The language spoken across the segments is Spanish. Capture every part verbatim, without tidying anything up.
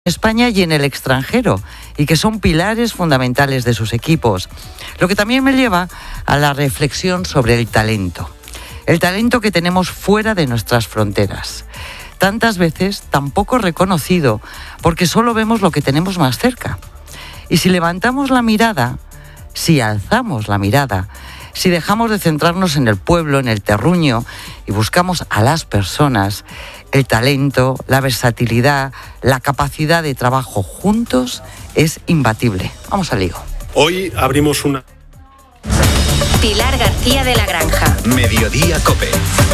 España y en el extranjero, y que son pilares fundamentales de sus equipos. Lo que también me lleva a la reflexión sobre el talento. El talento que tenemos fuera de nuestras fronteras. Tantas veces tan poco reconocido, porque solo vemos lo que tenemos más cerca. Y si levantamos la mirada, si alzamos la mirada, si dejamos de centrarnos en el pueblo, en el terruño, y buscamos a las personas, el talento, la versatilidad, la capacidad de trabajo juntos es imbatible. Vamos al lío. Hoy abrimos una... Pilar García de la Granja. Mediodía COPE.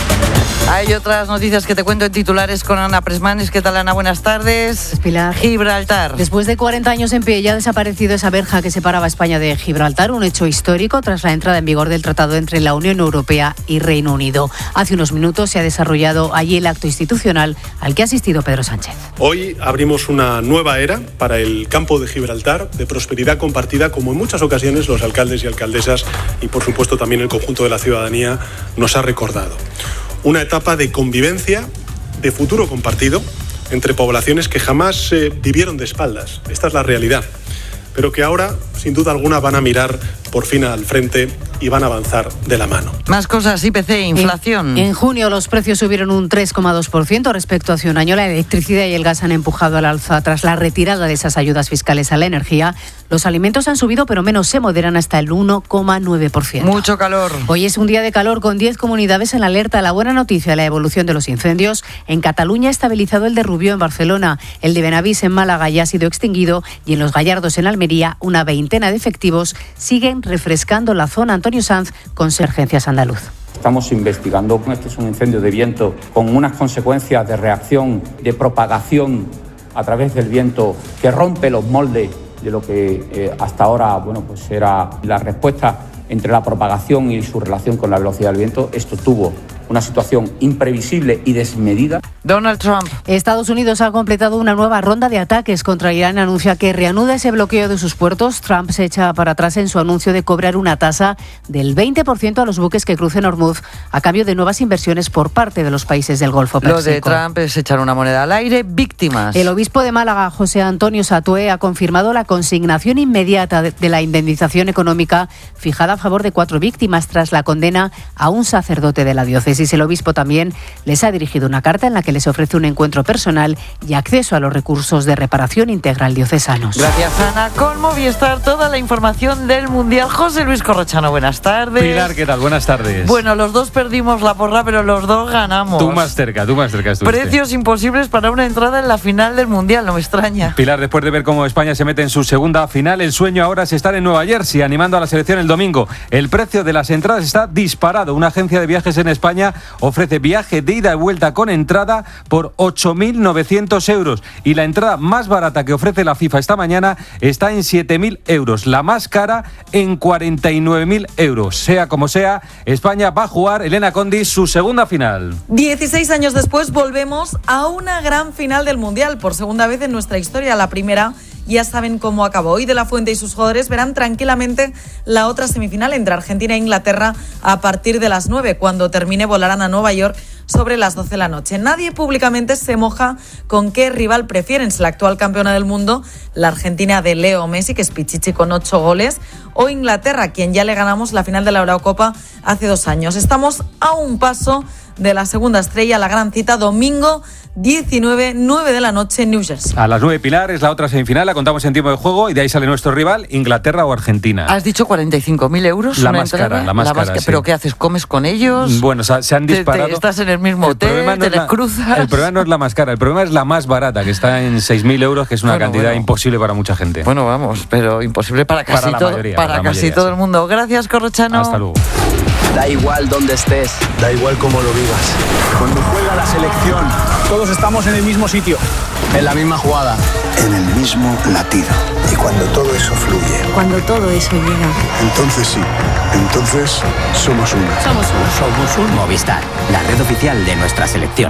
Hay otras noticias que te cuento en titulares con Ana Presmanes. ¿Qué tal, Ana? Buenas tardes. Pilar. Gibraltar. Después de cuarenta años en pie, ya ha desaparecido esa verja que separaba a España de Gibraltar, un hecho histórico tras la entrada en vigor del tratado entre la Unión Europea y Reino Unido. Hace unos minutos se ha desarrollado allí el acto institucional al que ha asistido Pedro Sánchez. Hoy abrimos una nueva era para el campo de Gibraltar, de prosperidad compartida, como en muchas ocasiones los alcaldes y alcaldesas y, por supuesto, también el conjunto de la ciudadanía nos ha recordado. Una etapa de convivencia, de futuro compartido, entre poblaciones que jamás se vivieron de espaldas. Esta es la realidad. Pero que ahora, sin duda alguna, van a mirar por fin al frente y van a avanzar de la mano. Más cosas, I P C, inflación. En, en junio los precios subieron un tres coma dos por ciento respecto a hace un año. La electricidad y el gas han empujado al alza tras la retirada de esas ayudas fiscales a la energía. Los alimentos han subido, pero menos, se moderan hasta el uno coma nueve por ciento. Mucho calor. Hoy es un día de calor con diez comunidades en alerta. La buena noticia, la evolución de los incendios. En Cataluña ha estabilizado el de Rubió en Barcelona, el de Benavís en Málaga ya ha sido extinguido y en Los Gallardos en Almería una veintena de efectivos siguen refrescando la zona. Antonio Sanz, Consergencias Andaluz. Estamos investigando. Este es un incendio de viento con unas consecuencias de reacción, de propagación a través del viento que rompe los moldes de lo que eh, hasta ahora, bueno, pues era la respuesta entre la propagación y su relación con la velocidad del viento. Esto tuvo una situación imprevisible y desmedida. Donald Trump. Estados Unidos ha completado una nueva ronda de ataques contra Irán. Anuncia que reanuda ese bloqueo de sus puertos. Trump se echa para atrás en su anuncio de cobrar una tasa del veinte por ciento a los buques que crucen Hormuz a cambio de nuevas inversiones por parte de los países del Golfo Pérsico. Lo de Trump es echar una moneda al aire. Víctimas. El obispo de Málaga, José Antonio Satué, ha confirmado la consignación inmediata de, de la indemnización económica fijada a favor de cuatro víctimas tras la condena a un sacerdote de la diócesis. El obispo también les ha dirigido una carta en la que les ofrece un encuentro personal y acceso a los recursos de reparación integral diocesanos. Gracias, Ana. Con Movistar, toda la información del Mundial. José Luis Corrochano, buenas tardes. Pilar, ¿qué tal? Buenas tardes. Bueno, los dos perdimos la porra, pero los dos ganamos. Tú más cerca, tú más cerca estuviste. Precios imposibles para una entrada en la final del Mundial, no me extraña. Pilar, después de ver cómo España se mete en su segunda final, el sueño ahora es estar en Nueva Jersey animando a la selección el domingo. El precio de las entradas está disparado. Una agencia de viajes en España ofrece viaje de ida y vuelta con entrada por ocho mil novecientos euros y la entrada más barata que ofrece la FIFA esta mañana está en siete mil euros, la más cara en cuarenta y nueve mil euros. Sea como sea, España va a jugar, Elena Condi, su segunda final. dieciséis años después volvemos a una gran final del Mundial, por segunda vez en nuestra historia. La primera ya saben cómo acabó. Hoy De La Fuente y sus jugadores verán tranquilamente la otra semifinal entre Argentina e Inglaterra a partir de las nueve. Cuando termine volarán a Nueva York sobre las doce de la noche. Nadie públicamente se moja con qué rival prefieren, si la actual campeona del mundo, la Argentina de Leo Messi, que es pichichi con ocho goles, o Inglaterra, a quien ya le ganamos la final de la Eurocopa hace dos años. Estamos a un paso de la segunda estrella, la gran cita, domingo diecinueve, nueve de la noche en New Jersey. A las nueve, Pilar, es la otra semifinal, la contamos en tiempo de juego y de ahí sale nuestro rival, Inglaterra o Argentina. ¿Has dicho cuarenta y cinco mil euros? La más cara, la más cara, sí. ¿Pero qué haces? ¿Comes con ellos? Bueno, se, se han disparado. Te, te estás en el mismo hotel, no te les la, cruzas. El problema no es la más cara, el problema es la más barata, que está en seis mil euros, que es una bueno, cantidad bueno. imposible para mucha gente. Bueno, vamos, pero imposible para casi, para todo, mayoría, para para casi mayoría, todo sí. el mundo. Gracias, Corrochano. Hasta luego. Da igual dónde estés, da igual cómo lo vivas. Cuando juega la selección, todos estamos en el mismo sitio, en la misma jugada, en el mismo latido. Y cuando todo eso fluye, cuando todo eso llega, entonces sí, entonces somos uno. Somos uno. Somos uno. Movistar, la red oficial de nuestra selección.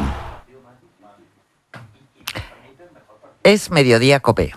Es Mediodía COPE.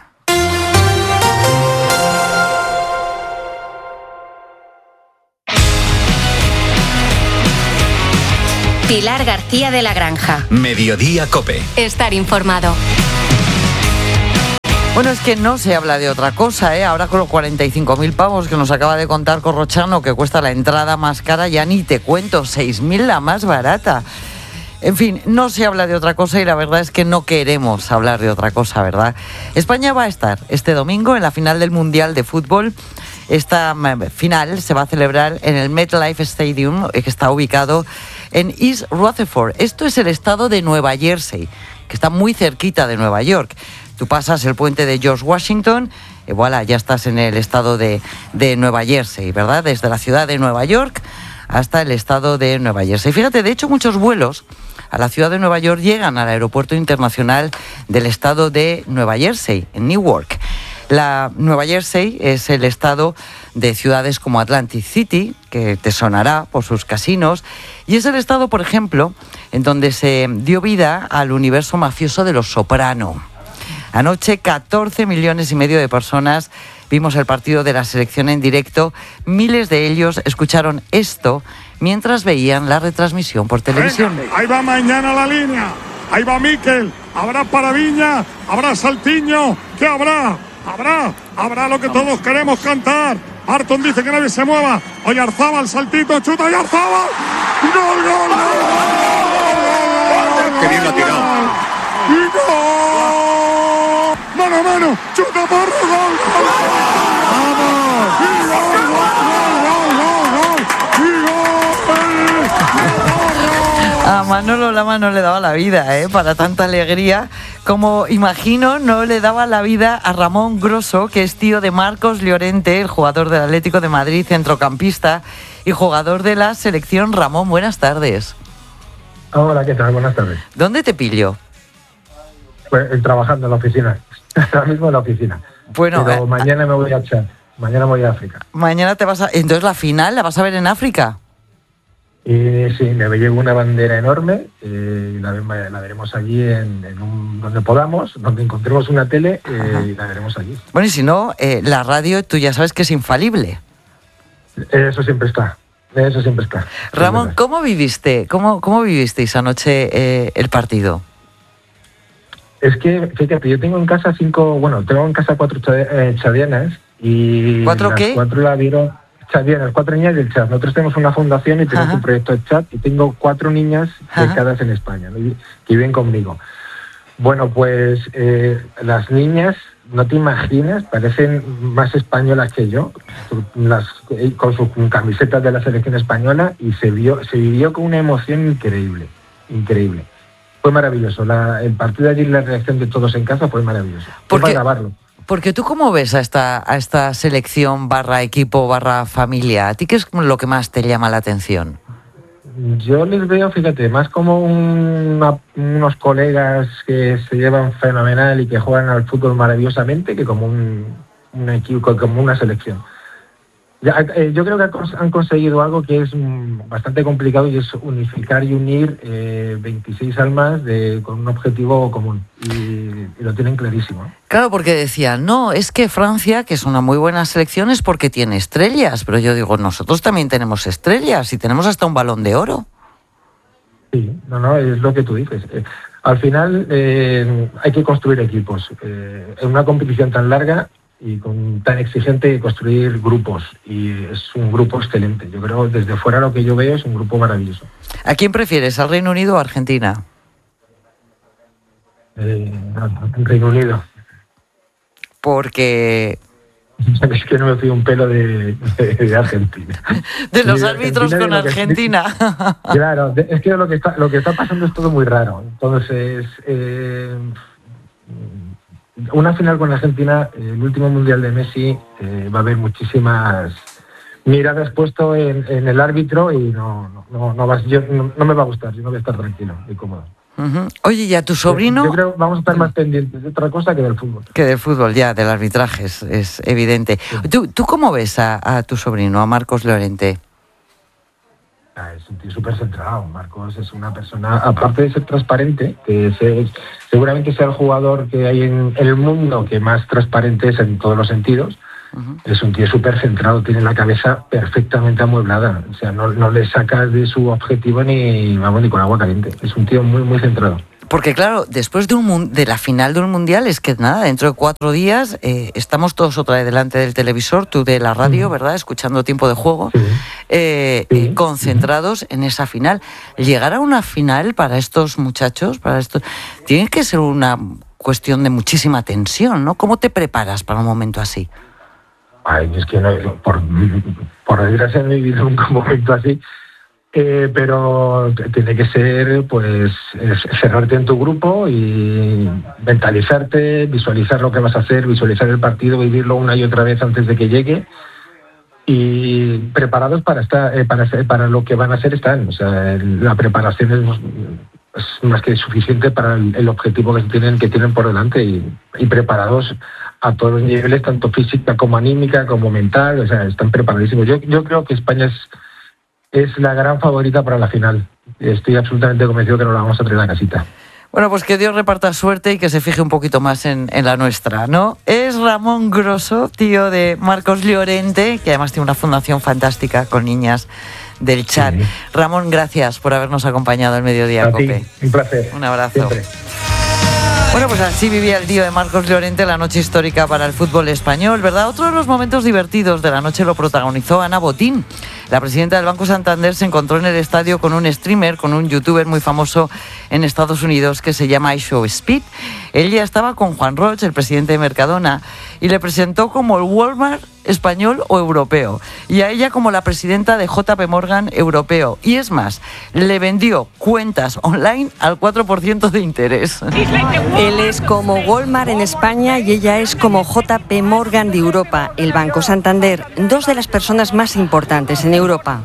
Pilar García de la Granja. Mediodía COPE. Estar informado. Bueno, es que no se habla de otra cosa, ¿eh? Ahora con los cuarenta y cinco mil pavos que nos acaba de contar Corrochano, que cuesta la entrada más cara, ya ni te cuento, seis mil la más barata. En fin, no se habla de otra cosa y la verdad es que no queremos hablar de otra cosa, ¿verdad? España va a estar este domingo en la final del Mundial de Fútbol. Esta final se va a celebrar en el MetLife Stadium, que está ubicado en East Rutherford. Esto es el estado de Nueva Jersey, que está muy cerquita de Nueva York. Tú pasas el puente de George Washington y voilà, ya estás en el estado de, de Nueva Jersey, ¿verdad? Desde la ciudad de Nueva York hasta el estado de Nueva Jersey. Fíjate, de hecho, muchos vuelos a la ciudad de Nueva York llegan al aeropuerto internacional del estado de Nueva Jersey, en Newark. La Nueva Jersey es el estado de ciudades como Atlantic City, que te sonará por sus casinos, y es el estado, por ejemplo, en donde se dio vida al universo mafioso de Los Soprano. Anoche, catorce millones y medio de personas vimos el partido de la selección en directo. Miles de ellos escucharon esto mientras veían la retransmisión por televisión. Venga, ahí va mañana la línea, ahí va Miquel, habrá Paraviña, habrá Saltiño, ¿qué habrá? Habrá, habrá lo que todos queremos cantar. Arton dice que nadie se mueva. Oyarzábal, saltito, chuta Oyarzábal. ¡Gol, gol, gol! ¡Qué bien lo ha tirado! ¡Y gol! ¡Mano a mano! ¡Chuta Porro! ¡Gol, gol! ¡Vamos! ¡Y gol, gol, gol, gol, gol! ¡Y gol! A Manolo Lama no le daba la vida, ¿eh? Para tanta alegría. Como imagino, no le daba la vida a Ramón Grosso, que es tío de Marcos Llorente, el jugador del Atlético de Madrid, centrocampista y jugador de la selección. Ramón, buenas tardes. Hola, ¿qué tal? Buenas tardes. ¿Dónde te pillo? Pues trabajando en la oficina, ahora mismo en la oficina. Bueno, Pero eh, mañana me voy a echar, mañana me voy a África. Mañana te vas a... Entonces la final la vas a ver en África. Y sí, me llevo una bandera enorme, eh, y la, la veremos allí en, en un, donde podamos, donde encontremos una tele, eh, y la veremos allí. Bueno, y si no, eh, la radio tú ya sabes que es infalible. Eso siempre está, eso siempre está. Ramón, siempre. ¿cómo viviste, cómo, cómo vivisteis anoche eh, el partido? Es que, fíjate, yo tengo en casa cinco, bueno, tengo en casa cuatro eh, chadianas y... ¿Cuatro las qué? Cuatro la vieron... Chadianas, cuatro niñas del Chad. Nosotros tenemos una fundación y tenemos Ajá. un proyecto de Chad y tengo cuatro niñas becadas en España, ¿no? que viven conmigo. Bueno, pues eh, las niñas, no te imaginas, parecen más españolas que yo, las, con sus camisetas de la selección española, y se vio, se vivió con una emoción increíble, increíble. Fue maravilloso. La, el partido de ayer y la reacción de todos en casa fue maravilloso. Fue para grabarlo. Porque tú, ¿cómo ves a esta, a esta selección barra equipo barra familia? ¿A ti qué es lo que más te llama la atención? Yo les veo, fíjate, más como una, unos colegas que se llevan fenomenal y que juegan al fútbol maravillosamente, que como un, un equipo, como una selección. Ya, eh, yo creo que han conseguido algo que es mm, bastante complicado, y es unificar y unir eh, veintiséis almas de, con un objetivo común, y, y lo tienen clarísimo. Claro, porque decían, no, es que Francia, que es una muy buena selección, es porque tiene estrellas, pero yo digo, nosotros también tenemos estrellas y tenemos hasta un Balón de Oro. Sí, no, no, es lo que tú dices. Eh, al final eh, hay que construir equipos. Eh, en una competición tan larga y con tan exigente, construir grupos, y es un grupo excelente. Yo creo, desde fuera lo que yo veo es un grupo maravilloso. ¿A quién prefieres, al Reino Unido o a Argentina? Eh, al Reino Unido. Porque... Es que no me fío un pelo de, de, de Argentina. De los árbitros con Argentina. Que, claro, es que lo que está, lo que está pasando es todo muy raro. Entonces... Eh, una final con Argentina, el último mundial de Messi, eh, va a haber muchísimas miradas puesto en, en el árbitro, y no no no, no, vas, yo, no no me va a gustar, yo no voy a estar tranquilo y cómodo. Uh-huh. Oye, ¿y a tu sobrino? Yo creo que vamos a estar más pendientes de otra cosa que del fútbol. Que del fútbol, ya, del arbitraje, es, es evidente. Sí. ¿Tú, ¿Tú cómo ves a, a tu sobrino, a Marcos Llorente? Es un tío súper centrado. Marcos es una persona, aparte de ser transparente, que es, seguramente sea el jugador que hay en el mundo que más transparente es en todos los sentidos. Uh-huh. Es un tío súper centrado, tiene la cabeza perfectamente amueblada. O sea, no, no le sacas de su objetivo ni, vamos, ni con agua caliente. Es un tío muy, muy centrado. Porque claro, después de, un, de la final de un mundial, es que nada, dentro de cuatro días eh, estamos todos otra vez delante del televisor, tú de la radio, mm. ¿verdad? Escuchando Tiempo de Juego, sí. Eh, sí. Eh, concentrados sí. en esa final. Llegar a una final para estos muchachos, para estos, tiene que ser una cuestión de muchísima tensión, ¿no? ¿Cómo te preparas para un momento así? Ay, es que no, por, por desgracia no he vivido nunca un momento así. Eh, pero tiene que ser, pues, cerrarte en tu grupo y mentalizarte, visualizar lo que vas a hacer, visualizar el partido, vivirlo una y otra vez antes de que llegue y preparados para estar, eh, para para lo que van a hacer están. O sea, la preparación es, es más que suficiente para el, el objetivo que tienen que tienen por delante y, y preparados a todos los niveles, tanto física como anímica como mental. O sea, están preparadísimos. Yo yo creo que España es Es la gran favorita para la final. Estoy absolutamente convencido que nos la vamos a traer a casita. Bueno, pues que Dios reparta suerte y que se fije un poquito más en, en la nuestra, ¿no? Es Ramón Grosso, tío de Marcos Llorente, que además tiene una fundación fantástica con niñas del Chad. Sí. Ramón, gracias por habernos acompañado el Mediodía a Cope. Ti, un placer. Un abrazo. Siempre. Bueno, pues así vivía el tío de Marcos Llorente la noche histórica para el fútbol español, ¿verdad? Otro de los momentos divertidos de la noche lo protagonizó Ana Botín. La presidenta del Banco Santander se encontró en el estadio con un streamer, con un youtuber muy famoso en Estados Unidos que se llama iShowSpeed. Él ya estaba con Juan Roig, el presidente de Mercadona, y le presentó como el Walmart español o europeo, y a ella como la presidenta de J P Morgan europeo. Y es más, le vendió cuentas online al cuatro por ciento de interés. Él es como Walmart en España y ella es como J P Morgan de Europa, el Banco Santander, dos de las personas más importantes en Europa.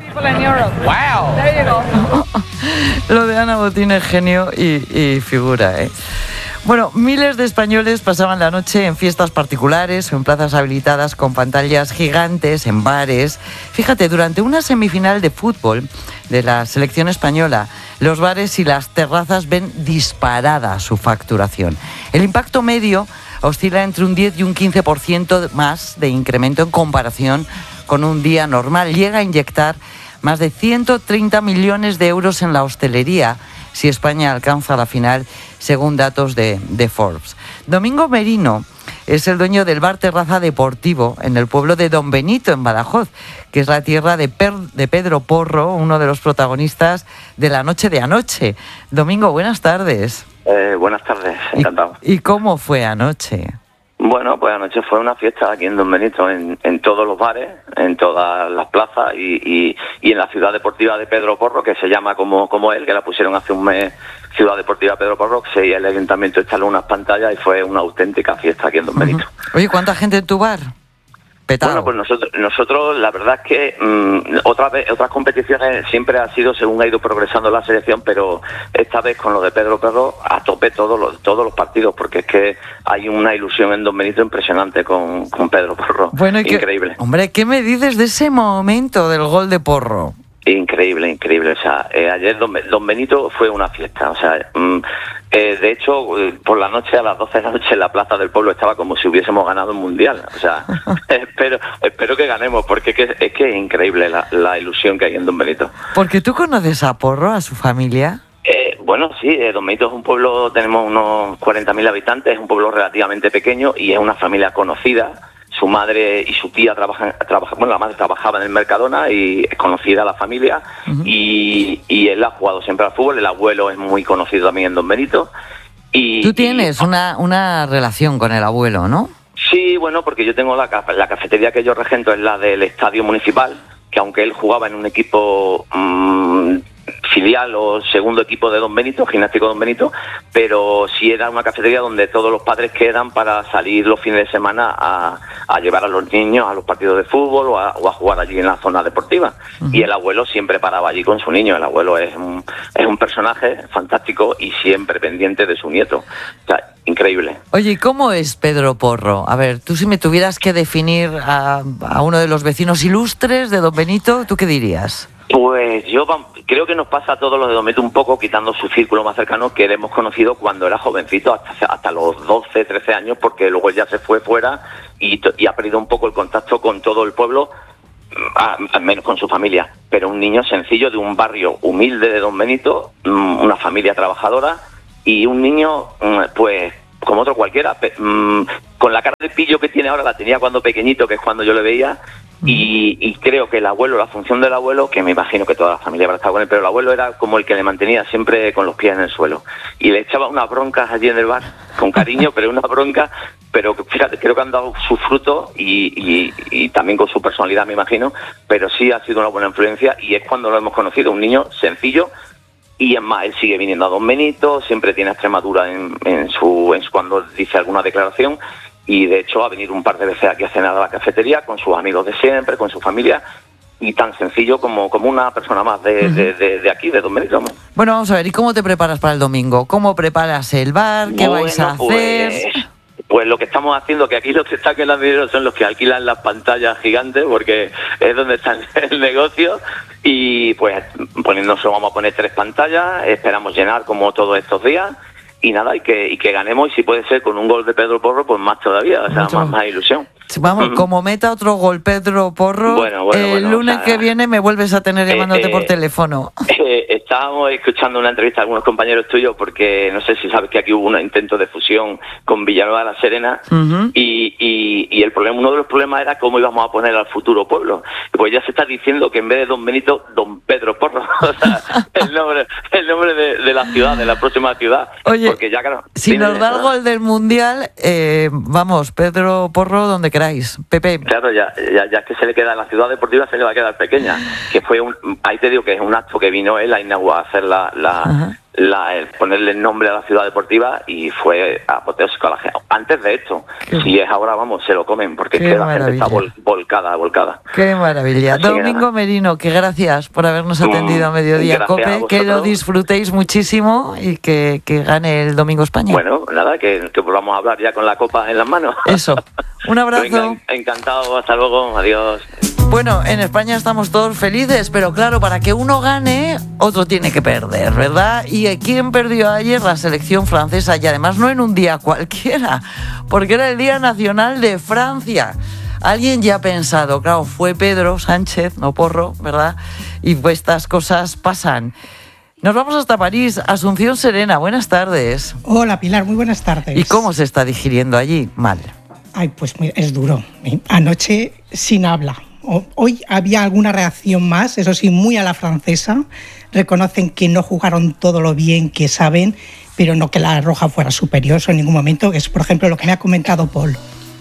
Lo de Ana Botín es genio y, y figura, ¿eh? Bueno, miles de españoles pasaban la noche en fiestas particulares o en plazas habilitadas con pantallas gigantes, en bares. Fíjate, durante una semifinal de fútbol de la selección española, los bares y las terrazas ven disparada su facturación. El impacto medio oscila entre un diez y un quince por ciento más de incremento en comparación con un día normal. Llega a inyectar más de ciento treinta millones de euros en la hostelería si España alcanza la final, según datos de, de Forbes. Domingo Merino es el dueño del bar Terraza Deportivo en el pueblo de Don Benito, en Badajoz, que es la tierra de, per, de Pedro Porro, uno de los protagonistas de la noche de anoche. Domingo, buenas tardes. Eh, buenas tardes, encantado. ¿Y, ¿Y cómo fue anoche? Bueno, pues anoche fue una fiesta aquí en Don Benito, en, en todos los bares, en todas las plazas y, y, y en la ciudad deportiva de Pedro Porro, que se llama como, como él, que la pusieron hace un mes, Ciudad Deportiva Pedro Porro, que sí, el ayuntamiento instaló unas pantallas y fue una auténtica fiesta aquí en Don Benito. Uh-huh. Oye, ¿cuánta gente en tu bar? Petado. Bueno, pues nosotros, nosotros la verdad es que mmm, otra vez, otras competiciones siempre ha sido según ha ido progresando la selección, pero esta vez con lo de Pedro Porro a tope todos los, todos los partidos, porque es que hay una ilusión en Don Benito impresionante con, con Pedro Porro. Bueno, increíble. Que, hombre, ¿qué me dices de ese momento del gol de Porro? Increíble, increíble. O sea, eh, ayer Don, Don Benito fue una fiesta. O sea, mm, eh, de hecho, eh, por la noche, a las doce de la noche, en la Plaza del Pueblo estaba como si hubiésemos ganado un mundial. O sea, espero espero que ganemos, porque es que es, que es increíble la, la ilusión que hay en Don Benito. ¿Porque tú conoces a Porro, a su familia? Eh, bueno, sí, eh, Don Benito es un pueblo, tenemos unos cuarenta mil habitantes, es un pueblo relativamente pequeño y es una familia conocida. Su madre y su tía trabajan, trabajan, bueno, la madre trabajaba en el Mercadona y es conocida la familia, uh-huh. y, y él ha jugado siempre al fútbol. El abuelo es muy conocido también en Don Benito. Y, Tú tienes y, una, una relación con el abuelo, ¿no? Sí, bueno, porque yo tengo la, la cafetería que yo regento, es la del Estadio Municipal, que aunque él jugaba en un equipo mmm, filial o segundo equipo de Don Benito, Gimnástico Don Benito, pero sí era una cafetería donde todos los padres quedan para salir los fines de semana a, a llevar a los niños a los partidos de fútbol o a, o a jugar allí en la zona deportiva. Uh-huh. Y el abuelo siempre paraba allí con su niño. El abuelo es un, es un personaje fantástico y siempre pendiente de su nieto. O sea, increíble. Oye, ¿y cómo es Pedro Porro? A ver, tú si me tuvieras que definir a, a uno de los vecinos ilustres de Don Benito, ¿tú qué dirías? Pues yo creo que nos pasa a todos los de Don Benito un poco, quitando su círculo más cercano, que le hemos conocido cuando era jovencito, hasta, hasta los doce, trece años, porque luego ya se fue fuera y, y ha perdido un poco el contacto con todo el pueblo, al menos con su familia. Pero un niño sencillo de un barrio humilde de Don Benito, una familia trabajadora, y un niño, pues, como otro cualquiera, con la cara de pillo que tiene ahora, la tenía cuando pequeñito, que es cuando yo le veía, y, y creo que el abuelo, la función del abuelo, que me imagino que toda la familia habrá estado con él, pero el abuelo era como el que le mantenía siempre con los pies en el suelo, y le echaba unas broncas allí en el bar, con cariño, pero una bronca, pero fíjate, creo que han dado su fruto y, y, y también con su personalidad, me imagino, pero sí ha sido una buena influencia, y es cuando lo hemos conocido, un niño sencillo. Y es más, él sigue viniendo a Don Benito, siempre tiene a Extremadura en, en, su, en su cuando dice alguna declaración, y de hecho ha venido un par de veces aquí a cenar a la cafetería con sus amigos de siempre, con su familia, y tan sencillo como, como una persona más de, uh-huh. de, de, de aquí, de Don Benito. Bueno, vamos a ver, ¿y cómo te preparas para el domingo? ¿Cómo preparas el bar? ¿Qué bueno, vais a hacer? Pues... Pues lo que estamos haciendo, que aquí los que están en las videos son los que alquilan las pantallas gigantes, porque es donde está el negocio, y pues poniéndonos, vamos a poner tres pantallas, esperamos llenar como todos estos días, y nada, y que, y que ganemos, y si puede ser con un gol de Pedro Porro, pues más todavía, o sea, más, más ilusión. Vamos, uh-huh. como meta otro gol Pedro Porro, bueno, bueno, el bueno, lunes o sea, que viene me vuelves a tener llamándote eh, por teléfono. Eh, estábamos escuchando una entrevista a algunos compañeros tuyos, porque no sé si sabes que aquí hubo un intento de fusión con Villanueva de la Serena, uh-huh. y, y, y el problema, uno de los problemas era cómo íbamos a poner al futuro pueblo. Pues ya se está diciendo que en vez de Don Benito, Don Pedro Porro, o sea, el nombre, el nombre de, de la ciudad, de la próxima ciudad. Oye, porque ya, claro, si tiene, nos da el gol del Mundial, eh, vamos, Pedro Porro, donde queráis. Pepe. Claro, ya, ya, ya es que se le queda, la ciudad deportiva se le va a quedar pequeña, que fue un, ahí te digo que es un acto que vino él a inaugurar, a hacer la, la, la el ponerle el nombre a la ciudad deportiva, y fue apoteósico a la gente. Antes de esto, qué, si es ahora, vamos, se lo comen, porque es que la gente está vol, volcada, volcada. Qué maravilla. Así Domingo Merino, que gracias por habernos atendido a Mediodía Cope, que lo disfrutéis muchísimo y que, que gane el domingo España. Bueno, nada, que, que volvamos a hablar ya con la copa en las manos. Eso. Un abrazo. Venga, encantado, hasta luego, adiós. Bueno, en España estamos todos felices, pero claro, para que uno gane, otro tiene que perder, ¿verdad? ¿Y quién perdió ayer? La selección francesa, y además no en un día cualquiera, porque era el Día Nacional de Francia. Alguien ya ha pensado, claro, fue Pedro Sánchez, no Porro, ¿verdad? Y pues estas cosas pasan. Nos vamos hasta París. Asunción Serena, buenas tardes. Hola Pilar, muy buenas tardes. ¿Y cómo se está digiriendo allí? Mal. Ay, pues mira, es duro. Anoche sin habla. Hoy había alguna reacción más, eso sí, muy a la francesa. Reconocen que no jugaron todo lo bien que saben, pero no que la roja fuera superior en ningún momento. Es, por ejemplo, lo que me ha comentado Paul.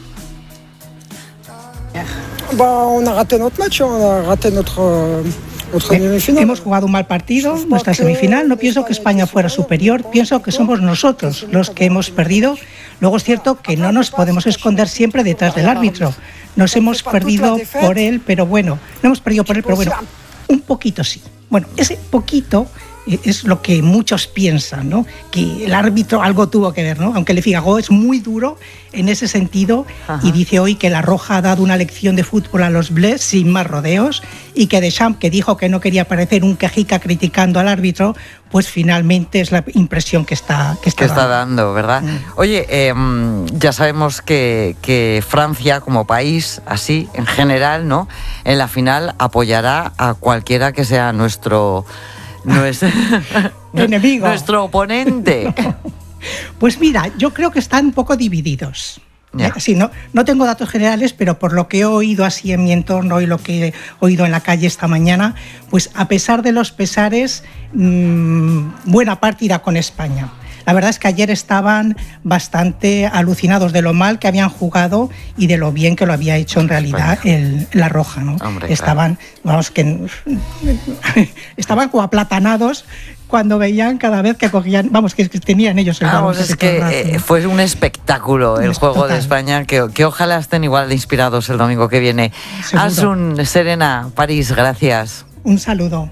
Bah, on a raté notre match, on a raté notre, notre demi-final. Hemos jugado un mal partido, nuestra semifinal. No pienso que España fuera superior, pienso que somos nosotros los que hemos perdido. Luego es cierto que no nos podemos esconder siempre detrás del árbitro. Nos hemos perdido por él, pero bueno, no hemos perdido por él, pero bueno, un poquito sí. Bueno, ese poquito es lo que muchos piensan, ¿no? Que el árbitro algo tuvo que ver, ¿no? Aunque Le Figaro es muy duro en ese sentido. Ajá. Y dice hoy que la roja ha dado una lección de fútbol a los Bleus sin más rodeos, y que Deschamps, que dijo que no quería parecer un quejica criticando al árbitro, pues finalmente es la impresión que está que está, que está dando, ¿verdad? Mm. Oye, eh, ya sabemos que, que Francia como país, así en general, ¿no? En la final apoyará a cualquiera que sea nuestro nuestro enemigo, nuestro oponente. Pues mira, yo creo que están un poco divididos. Yeah. Sí, no, no tengo datos generales, pero por lo que he oído así en mi entorno y lo que he oído en la calle esta mañana, pues a pesar de los pesares, mmm, buena parte irá con España. La verdad es que ayer estaban bastante alucinados de lo mal que habían jugado y de lo bien que lo había hecho en realidad el, la roja, ¿no? Hombre, estaban, claro. vamos, que estaban como aplatanados cuando veían cada vez que cogían, vamos, que tenían ellos el vamos, es que eh, fue un espectáculo el juego total. De España, que, que ojalá estén igual de inspirados el domingo que viene. Seguro. Asun Serena, París, gracias. Un saludo.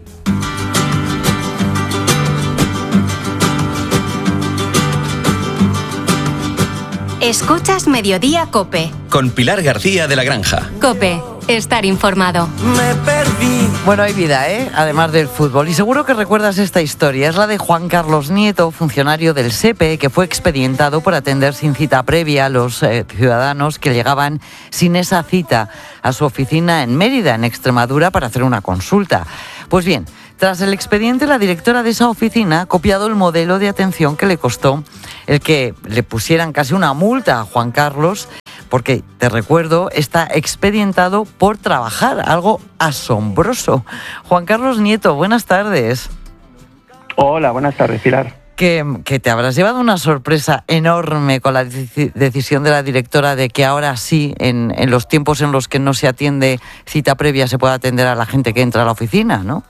Escuchas Mediodía Cope. Con Pilar García de la Granja. Cope, estar informado. Me perdí. Bueno, hay vida, ¿eh? Además del fútbol. Y seguro que recuerdas esta historia. Es la de Juan Carlos Nieto, funcionario del S E P E, que fue expedientado por atender sin cita previa a los eh, ciudadanos que llegaban sin esa cita a su oficina en Mérida, en Extremadura, para hacer una consulta. Pues bien, Tras el expediente, la directora de esa oficina ha copiado el modelo de atención que le costó el que le pusieran casi una multa a Juan Carlos, porque, te recuerdo, está expedientado por trabajar, algo asombroso. Juan Carlos Nieto, buenas tardes. Hola, buenas tardes, Pilar. Que, que te habrás llevado una sorpresa enorme con la dec- decisión de la directora de que ahora sí, en, en los tiempos en los que no se atiende cita previa, se pueda atender a la gente que entra a la oficina, ¿no?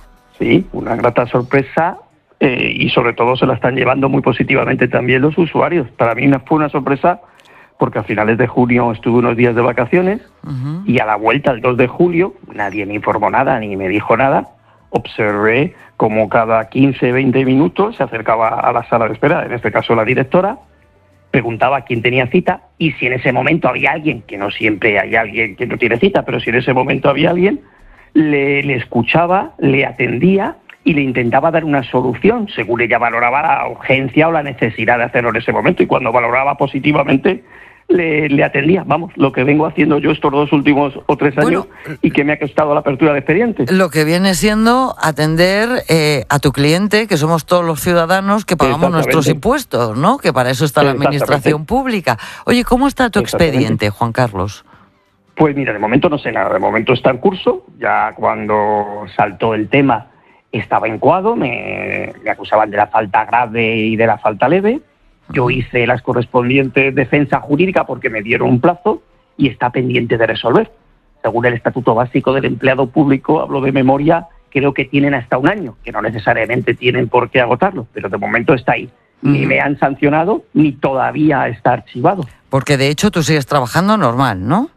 Sí, una grata sorpresa eh, y sobre todo se la están llevando muy positivamente también los usuarios. Para mí fue una sorpresa porque a finales de junio estuve unos días de vacaciones uh-huh. y a la vuelta, el dos de julio, nadie me informó nada ni me dijo nada. Observé como cada quince, veinte minutos se acercaba a la sala de espera, en este caso la directora, preguntaba quién tenía cita y si en ese momento había alguien, que no siempre hay alguien que no tiene cita, pero si en ese momento había alguien, le, le escuchaba, le atendía y le intentaba dar una solución, según ella valoraba la urgencia o la necesidad de hacerlo en ese momento, y cuando valoraba positivamente, Le, le atendía, vamos, lo que vengo haciendo yo estos dos últimos o tres años bueno, y que me ha costado la apertura de expediente. Lo que viene siendo atender eh, a tu cliente, que somos todos los ciudadanos que pagamos nuestros impuestos, ¿no? Que para eso está la administración pública. Oye, ¿cómo está tu expediente, Juan Carlos? Pues mira, de momento no sé nada, de momento está en curso, ya cuando saltó el tema estaba incoado, me, me acusaban de la falta grave y de la falta leve. Yo hice las correspondientes defensa jurídica porque me dieron un plazo y está pendiente de resolver. Según el Estatuto Básico del Empleado Público, hablo de memoria, creo que tienen hasta un año, que no necesariamente tienen por qué agotarlo, pero de momento está ahí. Mm. Ni me han sancionado, ni todavía está archivado. Porque de hecho tú sigues trabajando normal, ¿no?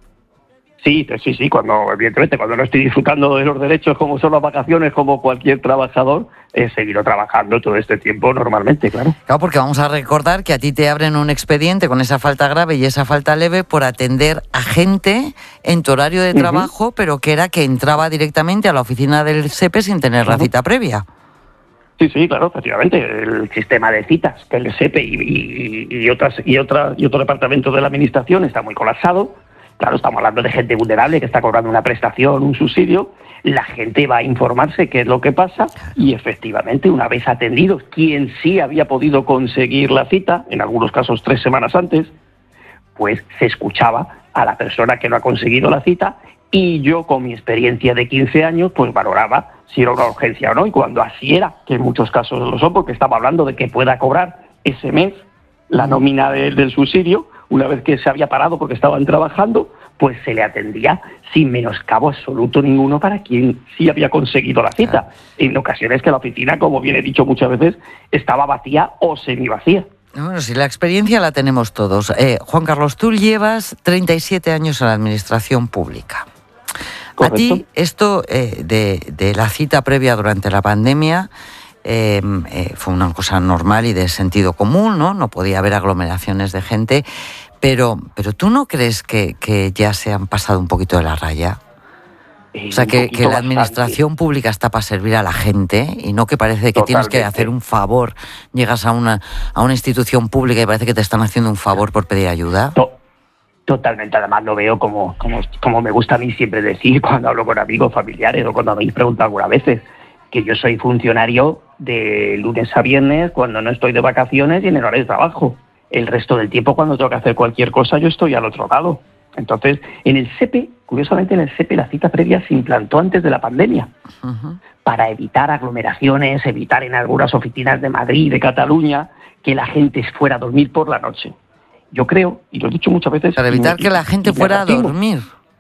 Sí, sí, sí, cuando, evidentemente, cuando no estoy disfrutando de los derechos como son las vacaciones, como cualquier trabajador, he seguido trabajando todo este tiempo normalmente, claro. Claro, porque vamos a recordar que a ti te abren un expediente con esa falta grave y esa falta leve por atender a gente en tu horario de trabajo, uh-huh. pero que era que entraba directamente a la oficina del S E P E sin tener uh-huh. la cita previa. Sí, sí, claro, efectivamente, el sistema de citas que el S E P E y, y, y, otras, y, otra, y otro departamento de la administración está muy colapsado. Claro, estamos hablando de gente vulnerable que está cobrando una prestación, un subsidio. La gente va a informarse qué es lo que pasa y efectivamente, una vez atendidos, quien sí había podido conseguir la cita, en algunos casos tres semanas antes, pues se escuchaba a la persona que no ha conseguido la cita y yo, con mi experiencia de quince años, pues valoraba si era una urgencia o no. Y cuando así era, que en muchos casos lo son, porque estaba hablando de que pueda cobrar ese mes la nómina de, del subsidio, una vez que se había parado porque estaban trabajando, pues se le atendía sin menoscabo absoluto ninguno para quien sí había conseguido la cita. En ocasiones que la oficina, como bien he dicho muchas veces, estaba vacía o semivacía. Bueno, si la experiencia la tenemos todos. Eh, Juan Carlos, tú llevas treinta y siete años en la administración pública. ¿Correcto? A ti esto eh, de, de la cita previa durante la pandemia Eh, eh, fue una cosa normal y de sentido común, ¿no? No podía haber aglomeraciones de gente, pero, pero ¿tú no crees que, que ya se han pasado un poquito de la raya? Eh, o sea, que, que la administración pública está para servir a la gente y no que parece que Totalmente. Tienes que hacer un favor. Llegas a una, a una institución pública y parece que te están haciendo un favor por pedir ayuda. To- Totalmente, además lo veo como, como, como me gusta a mí siempre decir cuando hablo con amigos, familiares o cuando me preguntan algunas veces, que yo soy funcionario de lunes a viernes cuando no estoy de vacaciones y en el horario de trabajo. El resto del tiempo, cuando tengo que hacer cualquier cosa, yo estoy al otro lado. Entonces, en el S E P E, curiosamente en el S E P E la cita previa se implantó antes de la pandemia, uh-huh. para evitar aglomeraciones, evitar en algunas oficinas de Madrid, de Cataluña, que la gente fuera a dormir por la noche. Yo creo, y lo he dicho muchas veces... Para evitar y, que la gente fuera a dormir.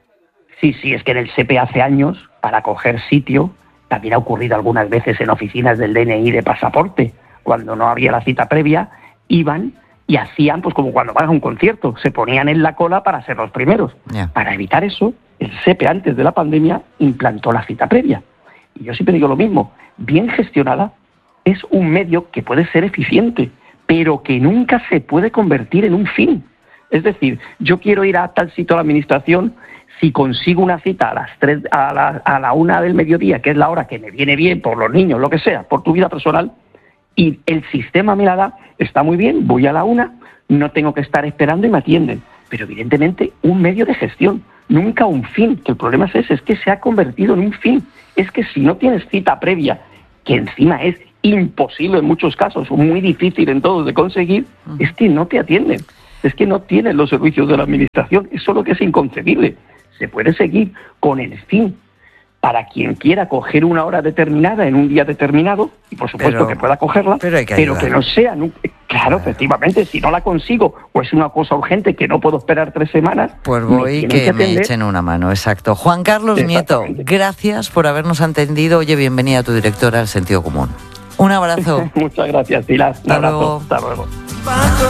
Sí, sí, es que en el S E P E hace años, para coger sitio... También ha ocurrido algunas veces en oficinas del D N I de pasaporte, cuando no había la cita previa, iban y hacían, pues como cuando van a un concierto, se ponían en la cola para ser los primeros. Yeah. Para evitar eso, el S E P E antes de la pandemia implantó la cita previa. Y yo siempre digo lo mismo, bien gestionada es un medio que puede ser eficiente, pero que nunca se puede convertir en un fin. Es decir, yo quiero ir a tal sitio a la administración. Si consigo una cita a las tres, a la, a la una del mediodía, que es la hora que me viene bien por los niños, lo que sea, por tu vida personal, y el sistema me la da, está muy bien, voy a la una, no tengo que estar esperando y me atienden. Pero evidentemente un medio de gestión nunca un fin, que el problema es ese, es que se ha convertido en un fin. Es que si no tienes cita previa, que encima es imposible en muchos casos, o muy difícil en todos de conseguir, uh-huh. es que no te atienden, es que no tienen los servicios de la administración, eso es lo que es inconcebible. Se puede seguir con el fin para quien quiera coger una hora determinada en un día determinado, y por supuesto pero, que pueda cogerla, pero, que, pero que no sea, no, claro, claro, efectivamente, si no la consigo, o es una cosa urgente que no puedo esperar tres semanas, pues voy que, que me echen una mano, exacto. Juan Carlos Nieto, gracias por habernos atendido. Oye, bienvenida a tu directora al Sentido Común. Un abrazo. Muchas gracias, Pilar. Un Hasta abrazo. Luego. Hasta luego.